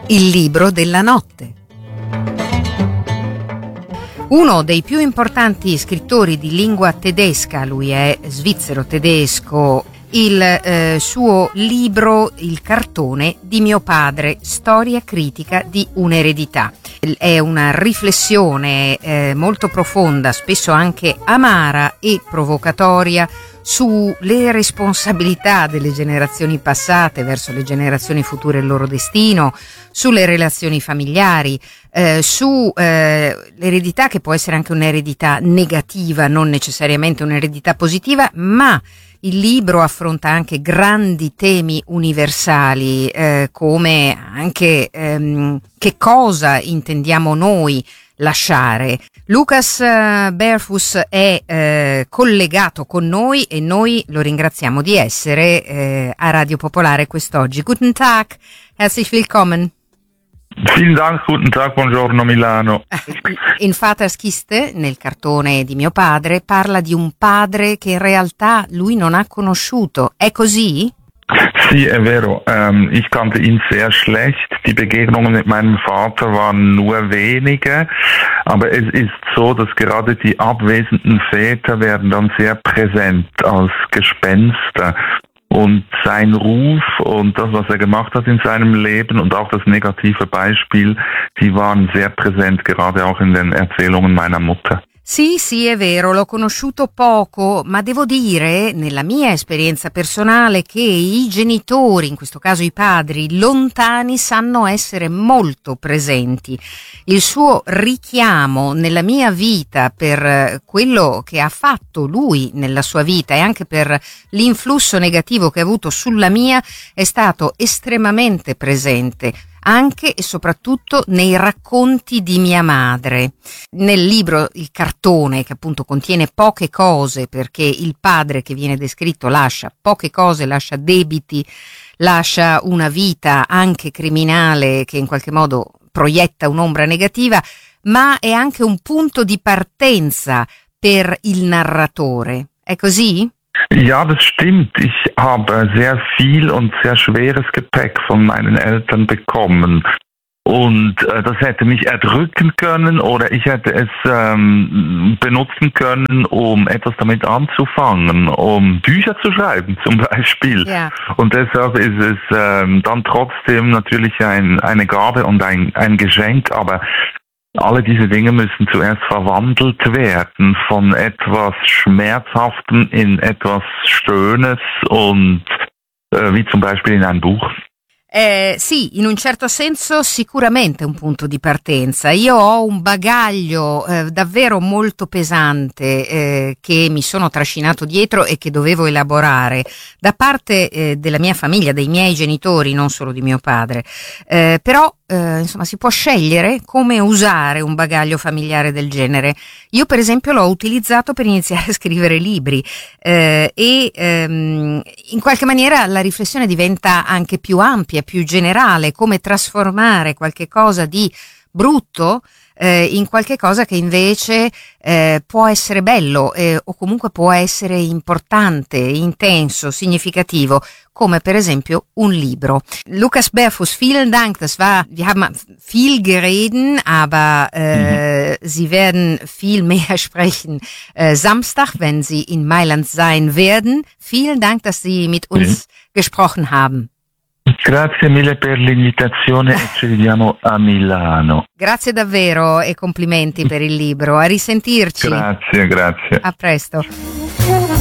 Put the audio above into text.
Il libro della notte. Uno dei più importanti scrittori di lingua tedesca, lui è svizzero-tedesco, il suo libro Il cartone di mio padre, storia critica di un'eredità. È una riflessione molto profonda, spesso anche amara e provocatoria, sulle responsabilità delle generazioni passate verso le generazioni future e il loro destino, sulle relazioni familiari, su l'eredità, che può essere anche un'eredità negativa, non necessariamente un'eredità positiva, ma il libro affronta anche grandi temi universali, come anche che cosa intendiamo noi lasciare. Lucas Berfus è collegato con noi e noi lo ringraziamo di essere a Radio Popolare quest'oggi. Guten Tag, herzlich willkommen. Vielen Dank, guten Tag, buongiorno Milano. In Vaterskiste, nel cartone di mio padre, parla di un padre che in realtà lui non ha conosciuto. È così? Sì, è vero. Ich kannte ihn sehr schlecht. Die Begegnungen mit meinem Vater waren nur wenige. Aber es ist so, dass gerade die abwesenden Väter werden dann sehr präsent als Gespenster. Und sein Ruf und das, was er gemacht hat in seinem Leben und auch das negative Beispiel, die waren sehr präsent, gerade auch in den Erzählungen meiner Mutter. Sì, è vero, l'ho conosciuto poco, ma devo dire, nella mia esperienza personale, che i genitori, in questo caso i padri, lontani, sanno essere molto presenti. Il suo richiamo nella mia vita per quello che ha fatto lui nella sua vita e anche per l'influsso negativo che ha avuto sulla mia è stato estremamente presente, anche e soprattutto nei racconti di mia madre. Nel libro Il cartone, che appunto contiene poche cose, perché il padre che viene descritto lascia poche cose, lascia debiti, lascia una vita anche criminale che in qualche modo proietta un'ombra negativa, ma è anche un punto di partenza per il narratore. È così? Ja, das stimmt. Ich habe sehr viel und sehr schweres Gepäck von meinen Eltern bekommen. Und das hätte mich erdrücken können oder ich hätte es benutzen können, um etwas damit anzufangen, um Bücher zu schreiben zum Beispiel. Ja. Und deshalb ist es dann trotzdem natürlich eine Gabe und ein Geschenk, aber alle diese Dinge müssen zuerst verwandelt werden von etwas Schmerzhaftem in etwas Schönes und wie zum Beispiel in ein Buch. Sì, in un certo senso sicuramente un punto di partenza. Io ho un bagaglio davvero molto pesante che mi sono trascinato dietro e che dovevo elaborare da parte della mia famiglia, dei miei genitori, non solo di mio padre. Però insomma si può scegliere come usare un bagaglio familiare del genere. Io per esempio l'ho utilizzato per iniziare a scrivere libri e in qualche maniera la riflessione diventa anche più ampia, più generale, come trasformare qualche cosa di brutto in qualche cosa che invece può essere bello o comunque può essere importante, intenso, significativo, come per esempio un libro. Lukas Berfus, vielen Dank. Wir haben viel geredet, aber Sie werden viel mehr sprechen Samstag, wenn Sie in Mailand sein werden. Vielen Dank, dass Sie mit uns gesprochen haben. Grazie mille per l'invitazione e ci vediamo a Milano. Grazie davvero e complimenti per il libro. A risentirci. Grazie. A presto.